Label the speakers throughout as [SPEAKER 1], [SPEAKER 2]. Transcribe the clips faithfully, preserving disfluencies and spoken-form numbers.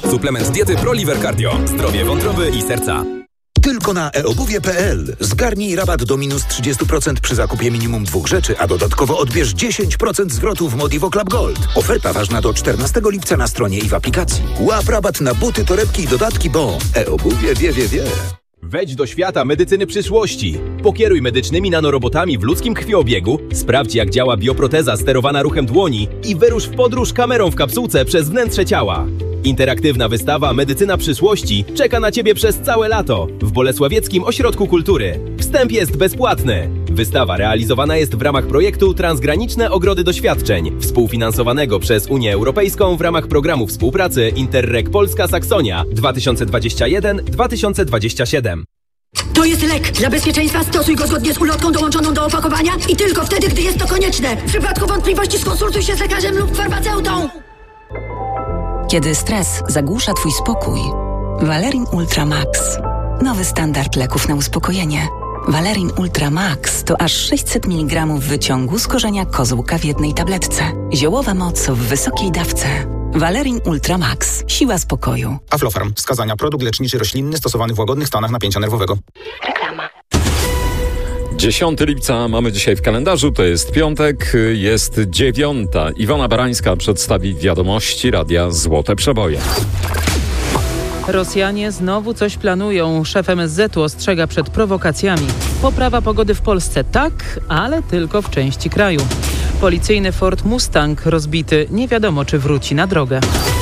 [SPEAKER 1] Suplement diety ProLiver Cardio. Zdrowie wątroby i serca.
[SPEAKER 2] Tylko na e obuwie kropka pe el. Zgarnij rabat do minus trzydzieści procent przy zakupie minimum dwóch rzeczy, a dodatkowo odbierz dziesięć procent zwrotu w Modivo Club Gold. Oferta ważna do czternastego lipca na stronie i w aplikacji. Łap rabat na buty, torebki i dodatki, bo e-obuwie wie, wie, wie.
[SPEAKER 3] Wejdź do świata medycyny przyszłości. Pokieruj medycznymi nanorobotami w ludzkim krwiobiegu, sprawdź jak działa bioproteza sterowana ruchem dłoni i wyrusz w podróż kamerą w kapsułce przez wnętrze ciała. Interaktywna wystawa Medycyna przyszłości czeka na Ciebie przez całe lato w Bolesławieckim Ośrodku Kultury. Wstęp jest bezpłatny. Wystawa realizowana jest w ramach projektu Transgraniczne Ogrody Doświadczeń, współfinansowanego przez Unię Europejską w ramach programu współpracy Interreg Polska-Saksonia dwa tysiące dwudziesty pierwszy do dwa tysiące dwudziestego siódmego.
[SPEAKER 4] To jest lek. Dla bezpieczeństwa stosuj go zgodnie z ulotką dołączoną do opakowania i tylko wtedy, gdy jest to konieczne. W przypadku wątpliwości skonsultuj się z lekarzem lub farmaceutą.
[SPEAKER 5] Kiedy stres zagłusza Twój spokój, Valerin Ultra Max. Nowy standard leków na uspokojenie. Valerin Ultra Max to aż sześćset miligramów wyciągu z korzenia kozłka w jednej tabletce. Ziołowa moc w wysokiej dawce. Valerin Ultra Max. Siła spokoju.
[SPEAKER 6] Aflofarm. Wskazania. Produkt leczniczy roślinny stosowany w łagodnych stanach napięcia nerwowego.
[SPEAKER 4] Reklama.
[SPEAKER 7] dziesiątego lipca mamy dzisiaj w kalendarzu, to jest piątek, jest dziewiąta. Iwona Barańska przedstawi wiadomości Radia Złote Przeboje.
[SPEAKER 8] Rosjanie znowu coś planują. Szef em es zetu ostrzega przed prowokacjami. Poprawa pogody w Polsce tak, ale tylko w części kraju. Policyjny Ford Mustang rozbity. Nie wiadomo, czy wróci na drogę.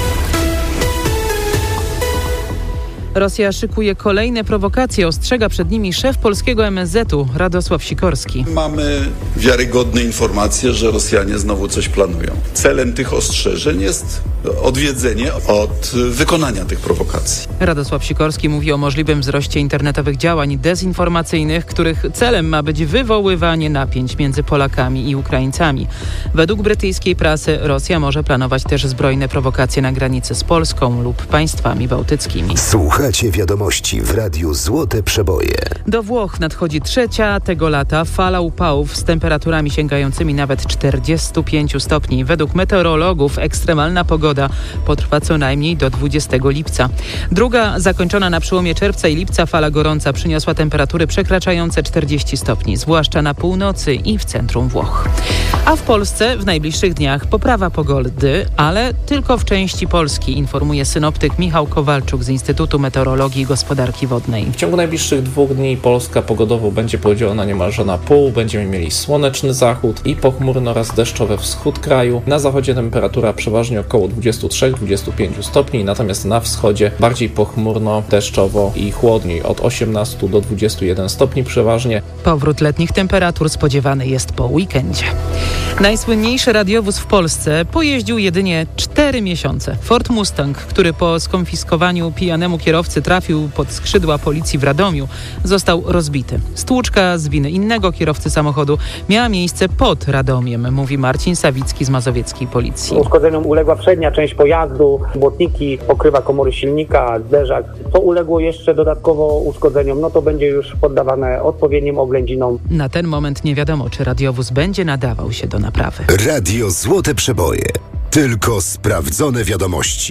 [SPEAKER 8] Rosja szykuje kolejne prowokacje. Ostrzega przed nimi szef polskiego em es zetu Radosław Sikorski.
[SPEAKER 9] Mamy wiarygodne informacje, że Rosjanie znowu coś planują. Celem tych ostrzeżeń jest odwiedzenie od wykonania tych prowokacji.
[SPEAKER 8] Radosław Sikorski mówi o możliwym wzroście internetowych działań dezinformacyjnych, których celem ma być wywoływanie napięć między Polakami i Ukraińcami. Według brytyjskiej prasy Rosja może planować też zbrojne prowokacje na granicy z Polską lub państwami bałtyckimi.
[SPEAKER 2] Słuchacie wiadomości w Radiu Złote Przeboje.
[SPEAKER 8] Do Włoch nadchodzi trzecia tego lata fala upałów z temperaturami sięgającymi nawet czterdziestu pięciu stopni. Według meteorologów ekstremalna pogoda potrwa co najmniej do dwudziestego lipca. Druga, zakończona na przełomie czerwca i lipca fala gorąca przyniosła temperatury przekraczające czterdzieści stopni, zwłaszcza na północy i w centrum Włoch. A w Polsce w najbliższych dniach poprawa pogody, ale tylko w części Polski, informuje synoptyk Michał Kowalczuk z Instytutu Meteorologii i Gospodarki Wodnej.
[SPEAKER 10] W ciągu najbliższych dwóch dni Polska pogodowo będzie podzielona niemalże na pół. Będziemy mieli słoneczny zachód i pochmurny oraz deszczowy wschód kraju. Na zachodzie temperatura przeważnie około dwudziestu trzech do dwudziestu pięciu stopni, natomiast na wschodzie bardziej pochmurno, deszczowo i chłodniej, od osiemnastu do dwudziestu jeden stopni przeważnie.
[SPEAKER 8] Powrót letnich temperatur spodziewany jest po weekendzie. Najsłynniejszy radiowóz w Polsce pojeździł jedynie cztery miesiące. Ford Mustang, który po skonfiskowaniu pijanemu kierowcy trafił pod skrzydła policji w Radomiu, został rozbity. Stłuczka z winy innego kierowcy samochodu miała miejsce pod Radomiem, mówi Marcin Sawicki z mazowieckiej policji.
[SPEAKER 11] Uszkodzeniom uległa przednia część pojazdu, błotniki, pokrywa komory silnika, zderzak. Co uległo jeszcze dodatkowo uszkodzeniom, no to będzie już poddawane odpowiednim oględzinom.
[SPEAKER 8] Na ten moment nie wiadomo, czy radiowóz będzie nadawał się do naprawy.
[SPEAKER 2] Radio Złote Przeboje. Tylko sprawdzone wiadomości.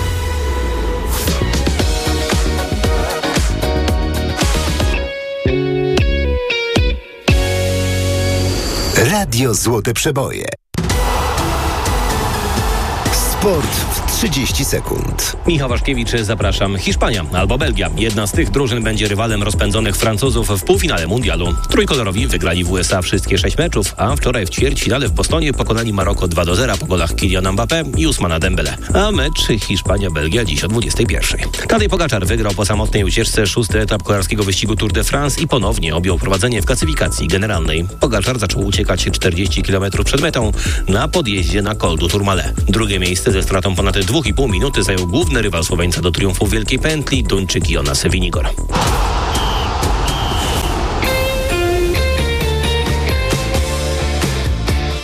[SPEAKER 2] Radio Złote Przeboje. Sport w trzydzieści sekund.
[SPEAKER 12] Michał Waszkiewicz, zapraszam. Hiszpania albo Belgia. Jedna z tych drużyn będzie rywalem rozpędzonych Francuzów w półfinale mundialu. Trójkolorowi wygrali w U S A wszystkie sześć meczów, a wczoraj w ćwierćfinale w Bostonie pokonali Maroko dwa do zera po golach Kyliana Mbappé i Ousmana Dembele. A mecz Hiszpania-Belgia dziś o dwudziestej pierwszej. Tadej Pogaczar wygrał po samotnej ucieczce szósty etap kolarskiego wyścigu Tour de France i ponownie objął prowadzenie w klasyfikacji generalnej. Pogaczar zaczął uciekać czterdzieści kilometrów przed metą na podjeździe na Col du Tourmalet. Drugie miejsce ze stratą ponad dwa i pół minuty zajął główny rywal Słoweńca do triumfu w Wielkiej Pętli, Duńczyk Jonas Vingegaard.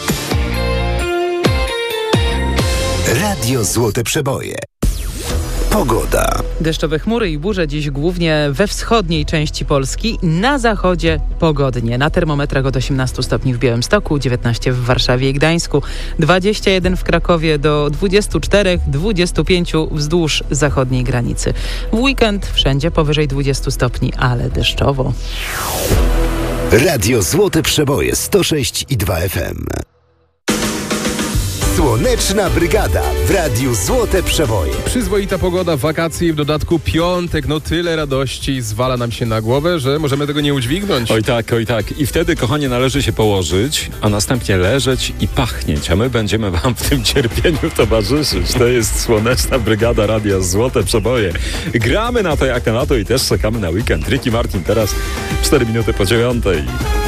[SPEAKER 2] Radio Złote Przeboje. Pogoda.
[SPEAKER 8] Deszczowe chmury i burze dziś głównie we wschodniej części Polski. Na zachodzie pogodnie. Na termometrach od osiemnastu stopni w Białymstoku, dziewiętnaście w Warszawie i Gdańsku, dwadzieścia jeden w Krakowie do dwudziestu czterech, dwudziestu pięciu wzdłuż zachodniej granicy. W weekend wszędzie powyżej dwudziestu stopni, ale deszczowo.
[SPEAKER 2] Radio Złote Przeboje sto sześć i dwa F M. Słoneczna Brygada w Radiu Złote Przeboje.
[SPEAKER 13] Przyzwoita pogoda, wakacje i w dodatku piątek. No tyle radości zwala nam się na głowę, że możemy tego nie udźwignąć.
[SPEAKER 7] Oj tak, oj tak. I wtedy, kochanie, należy się położyć, a następnie leżeć i pachnieć. A my będziemy wam w tym cierpieniu towarzyszyć. To jest Słoneczna Brygada Radia Złote Przeboje. Gramy na to jak na lato i też czekamy na weekend. Ricky Martin teraz cztery minuty po dziewiątej.